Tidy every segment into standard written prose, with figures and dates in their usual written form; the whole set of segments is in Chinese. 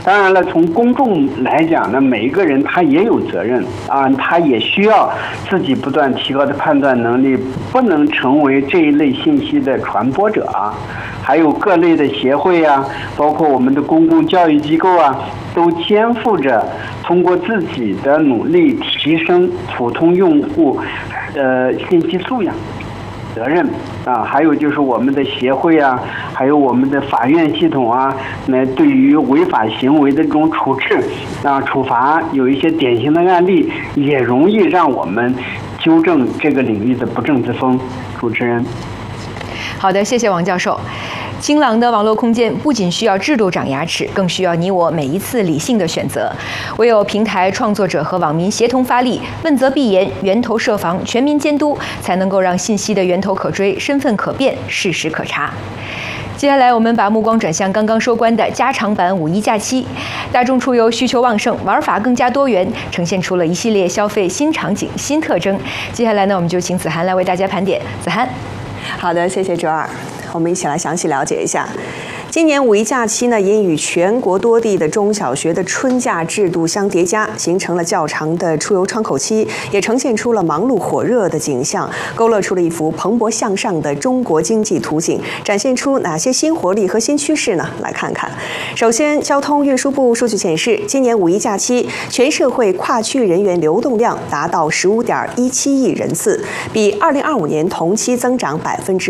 当然了，从公众来讲呢，每一个人他也有责任啊，他也需要自己不断提高的判断能力，不能成为这一类信息的传播者啊。还有各类的协会啊，包括我们的公共教育机构啊，都肩负着通过自己的努力提升普通用户信息素养责任啊。还有就是我们的协会啊，还有我们的法院系统啊，那对于违法行为的这种处置啊处罚，有一些典型的案例，也容易让我们纠正这个领域的不正之风。主持人。 好的，谢谢王教授。清朗的网络空间不仅需要制度长牙齿，更需要你我每一次理性的选择。唯有平台创作者和网民协同发力，问责必严，源头设防，全民监督，才能够让信息的源头可追，身份可辨，事实可查。接下来，我们把目光转向刚刚收官的加长版五一假期。大众出游需求旺盛，玩法更加多元，呈现出了一系列消费新场景、新特征。接下来呢，我们就请子涵来为大家盘点。子涵， 好的，谢谢卓尔。我们一起来详细了解一下。今年五一假期呢，也与全国多地的中小学的春假制度相叠加，形成了较长的出游窗口期，也呈现出了忙碌火热的景象，勾勒出了一幅蓬勃向上的中国经济图景。展现出哪些新活力和新趋势呢？来看看。首先，交通运输部数据显示，今年五一假期全社会跨区域人员流动量达到15.17亿人次，比2025年同期增长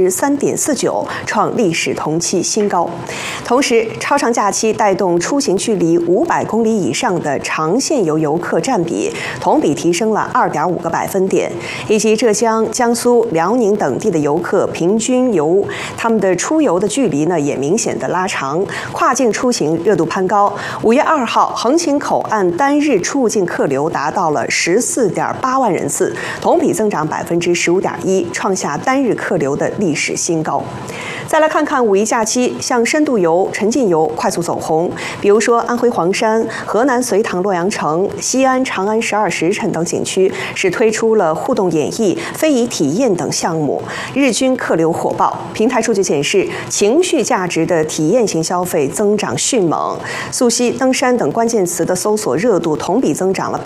3.49%，创历史同期新高。同时，超长假期带动出行距离500公里以上的长线游客占比同比提升了2.5个百分点，以及浙江、江苏、辽宁等地的游客平均他们的出游的距离呢也明显的拉长，跨境出行热度攀高。5月2号，横琴口岸单日出入境客流达到了14.8万人次，同比增长15.1%，创下单日客流的历史新高。再来看看五一假期向深度游、沉浸游快速走红，比如说安徽黄山、河南隋唐洛阳城、西安长安12时辰等景区是推出了互动演绎、非遗体验等项目，日均客流火爆。平台数据显示，情绪价值的体验型消费增长迅猛，溯溪、登山等关键词的搜索热度同比增长了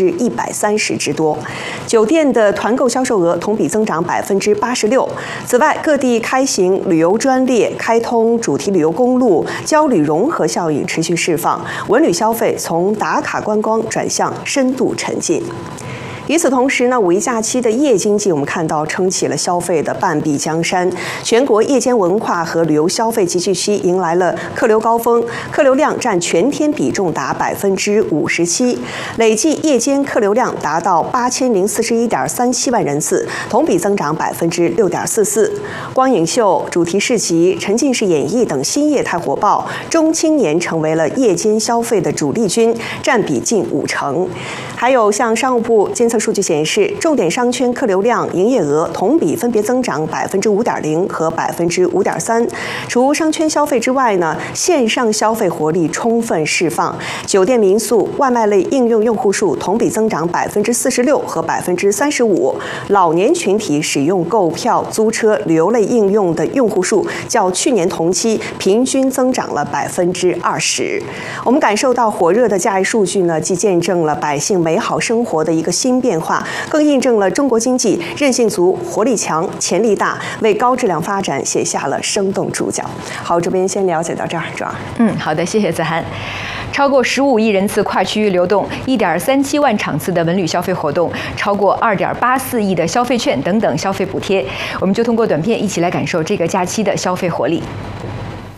130%之多。酒店的团购销售额同比增长86%。此外，各地开行旅游专列，开通主题旅游公路，交旅融合效应持续释放，文旅消费从打卡观光转向深度沉浸。与此同时呢，五一假期的夜经济我们看到撑起了消费的半壁江山，全国夜间文化和旅游消费集聚期迎来了客流高峰，客流量占全天比重达57%，累计夜间客流量达到8041.37万人次，同比增长6.44%。光影秀、主题市集、沉浸式演绎等新业态火爆，中青年成为了夜间消费的主力军，占比近50%。还有像商务部监测数据显示，重点商圈客流量、营业额同比分别增长5.0%和5.3%。除商圈消费之外呢，线上消费活力充分释放，酒店民宿、外卖类应用用户数同比增长46%和35%。老年群体使用购票、租车、旅游类应用的用户数较去年同期平均增长了20%。我们感受到火热的假日数据呢，既见证了百姓美好生活的一个新变化，更印证了中国经济韧性足、活力强、潜力大，为高质量发展写下了生动注脚。好，这边先了解到这儿， 好的，谢谢子涵。超过15亿人次跨区域流动，1.37万场次的文旅消费活动，超过2.84亿的消费券等等消费补贴，我们就通过短片一起来感受这个假期的消费活力。